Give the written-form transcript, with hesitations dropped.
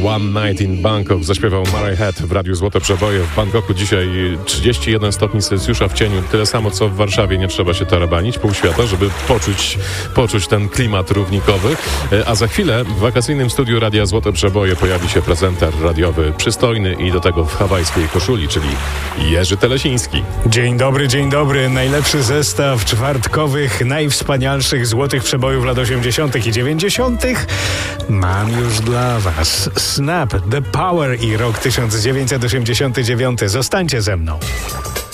One Night in Bangkok zaśpiewał Murray Head w Radiu Złote Przeboje. W Bangkoku dzisiaj 31 stopni Celsjusza w cieniu, tyle samo co w Warszawie. Nie trzeba się tarabanić pół świata, żeby poczuć ten klimat równikowy. A za chwilę w wakacyjnym studiu Radia Złote Przeboje pojawi się prezenter radiowy przystojny i do tego w hawajskiej koszuli, czyli Jerzy Telesiński. Dzień dobry. Najlepszy zestaw czwartkowych, najwspanialszych złotych przebojów lat 80. i 90. mam już dla was. Snap, The Power i rok 1989. Zostańcie ze mną.